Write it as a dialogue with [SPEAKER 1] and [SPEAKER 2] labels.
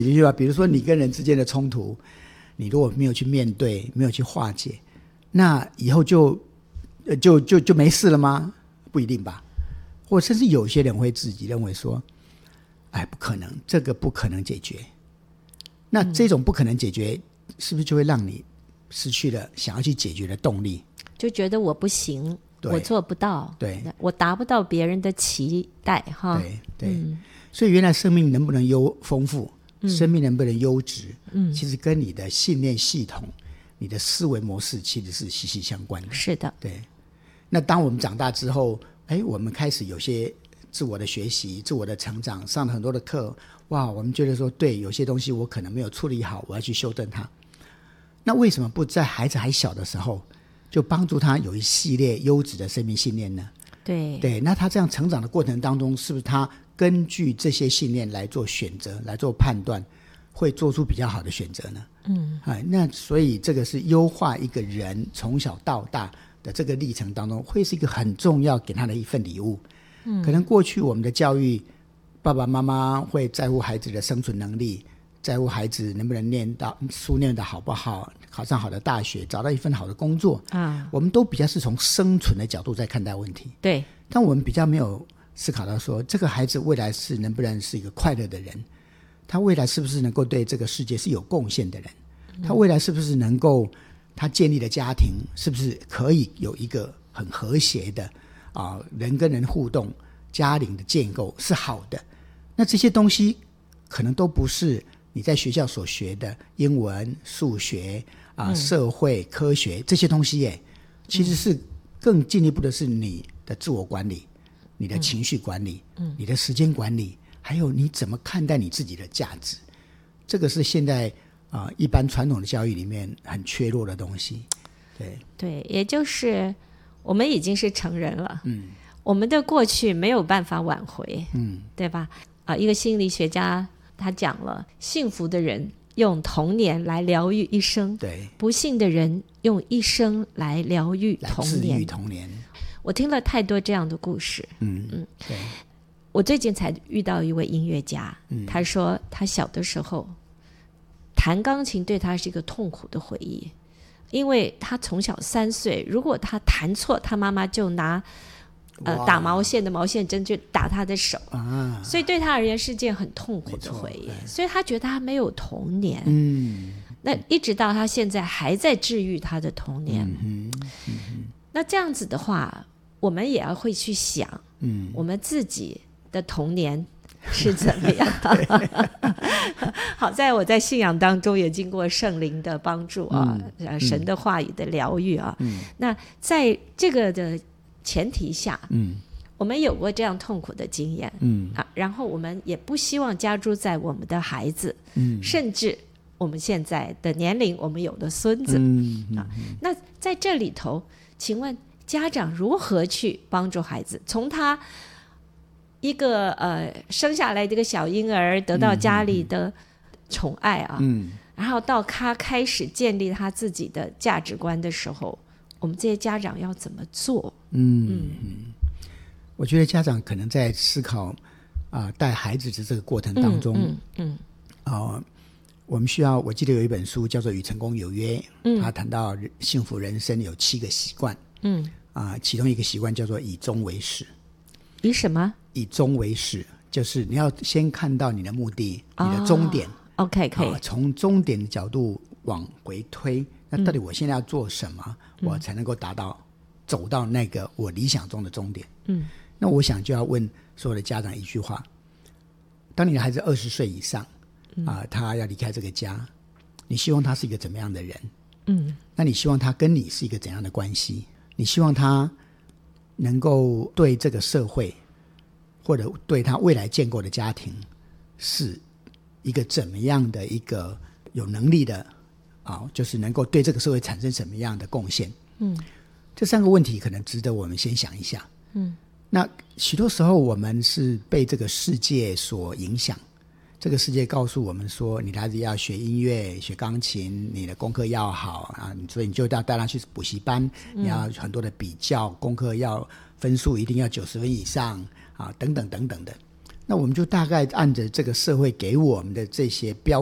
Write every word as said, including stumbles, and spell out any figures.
[SPEAKER 1] 也就是说，比如说你跟人之间的冲突，你如果没有去面对，没有去化解，那以后就就就就没事了吗？不一定吧。或甚至有些人会自己认为说，哎，不可能，这个不可能解决。那这种不可能解决，是不是就会让你失去了想要去解决的动力？
[SPEAKER 2] 就觉得我不行，我做不到，
[SPEAKER 1] 对，
[SPEAKER 2] 我达不到别人的期待哈。
[SPEAKER 1] 对对、
[SPEAKER 2] 嗯，
[SPEAKER 1] 所以原来生命能不能优丰富、嗯、生命能不能优质、嗯，其实跟你的信念系统、你的思维模式其实是息息相关的。
[SPEAKER 2] 是的，
[SPEAKER 1] 对。那当我们长大之后，哎，我们开始有些自我的学习、自我的成长，上了很多的课，哇，我们觉得说，对，有些东西我可能没有处理好，我要去修正它。那为什么不在孩子还小的时候就帮助他有一系列优质的生命信念呢？
[SPEAKER 2] 对
[SPEAKER 1] 对，那他这样成长的过程当中，是不是他根据这些信念来做选择、来做判断，会做出比较好的选择呢？嗯，哎，那所以这个是优化一个人从小到大的这个历程当中，会是一个很重要给他的一份礼物。嗯，可能过去我们的教育，爸爸妈妈会在乎孩子的生存能力，在乎孩子能不能念到书念得好不好，考上好的大学，找到一份好的工作啊，我们都比较是从生存的角度在看待问题。
[SPEAKER 2] 对，
[SPEAKER 1] 但我们比较没有思考到说，这个孩子未来是能不能是一个快乐的人，他未来是不是能够对这个世界是有贡献的人，他未来是不是能够他建立的家庭是不是可以有一个很和谐的啊，人跟人互动，家庭的建构是好的。那这些东西可能都不是你在学校所学的英文、数学啊、嗯、社会科学这些东西耶，其实是更进一步的是你的自我管理、你的情绪管理、嗯、你的时间管理，还有你怎么看待你自己的价值。这个是现在啊、呃、一般传统的教育里面很缺弱的东西。对
[SPEAKER 2] 对，也就是我们已经是成人了，嗯，我们的过去没有办法挽回，嗯，对吧？啊、呃，一个心理学家他讲了，幸福的人用童年来疗愈一生，
[SPEAKER 1] 对，
[SPEAKER 2] 不幸的人用一生来疗愈童年。
[SPEAKER 1] 来治愈童年。
[SPEAKER 2] 我听了太多这样的故事，
[SPEAKER 1] 嗯嗯，对。
[SPEAKER 2] 我最近才遇到一位音乐家，嗯、他说他小的时候弹钢琴对他是一个痛苦的回忆，因为他从小三岁，如果他弹错，他妈妈就拿呃打毛线的毛线针就打他的手，啊，所以对他而言是件很痛苦的回忆，所以他觉得他没有童年。嗯，那一直到他现在还在治愈他的童年。嗯嗯嗯，那这样子的话，我们也要会去想，嗯，我们自己的童年是怎么样好在我在信仰当中也经过圣灵的帮助啊、嗯呃，神的话语的疗愈啊、嗯、那在这个的前提下，嗯，我们有过这样痛苦的经验，嗯啊，然后我们也不希望加诸在我们的孩子，嗯，甚至我们现在的年龄我们有的孙子，嗯嗯、啊，那在这里头请问家长如何去帮助孩子，从他一个呃生下来这个小婴儿得到家里的宠爱啊，嗯，然后到他开始建立他自己的价值观的时候，我们这些家长要怎么做？
[SPEAKER 1] 嗯嗯，我觉得家长可能在思考啊、呃、带孩子的这个过程当中，嗯嗯，啊、呃，我们需要，我记得有一本书叫做《与成功有约》，嗯，他谈到幸福人生有七个习惯，嗯啊、呃，其中一个习惯叫做以终为始。
[SPEAKER 2] 以什么？
[SPEAKER 1] 以终为始，就是你要先看到你的目的，哦、你的终点。
[SPEAKER 2] OK， 可以、
[SPEAKER 1] 呃、从终点的角度往回推。那到底我现在要做什么，嗯、我才能够达到走到那个我理想中的终点？嗯，那我想就要问所有的家长一句话：当你的孩子二十岁以上，啊、嗯呃，他要离开这个家，你希望他是一个怎么样的人？嗯，那你希望他跟你是一个怎样的关系？你希望他能够对这个社会或者对他未来建构的家庭是一个怎么样的一个有能力的啊，就是能够对这个社会产生什么样的贡献？嗯，这三个问题可能值得我们先想一下。嗯，那许多时候我们是被这个世界所影响，这个世界告诉我们说，你的孩子要学音乐、学钢琴，你的功课要好啊，所以你就要带他去补习班，你要很多的比较，功课要分数一定要九十分以上啊，等等等等的。 那我们就大概按着这个社会给我们的这些标